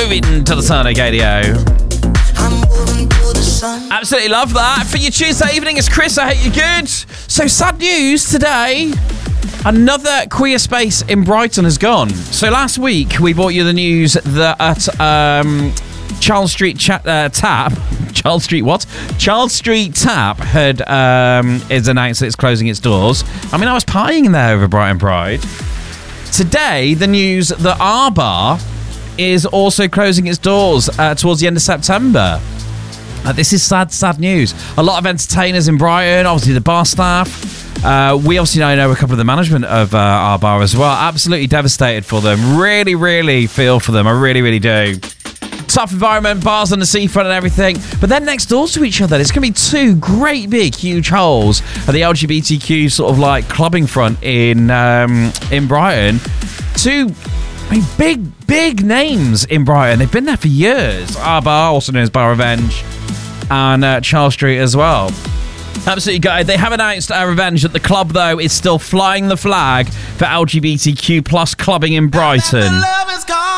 moving to the Sonic Radio. Absolutely love that. For your Tuesday evening, it's Chris. I hope you're good. So sad news today. Another queer space in Brighton has gone. So last week we brought you the news that at Charles Street Tap. Charles Street what? Charles Street Tap had is announced that it's closing its doors. I mean, I was partying there over Brighton Pride. Today, the news that our bar is also closing its doors towards the end of September. This is sad news. A lot of entertainers in Brighton, obviously the bar staff. We obviously know a couple of the management of our bar as well. Absolutely devastated for them. Really feel for them. I really do. Tough environment, bars on the seafront and everything. But then next door to each other, there's going to be two great big huge holes at the LGBTQ sort of like clubbing front in Brighton. Two big names in Brighton. They've been there for years. Our bar, also known as Bar Revenge, and Charles Street as well. Absolutely gutted. They have announced Revenge that the club, though, is still flying the flag for LGBTQ plus clubbing in Brighton.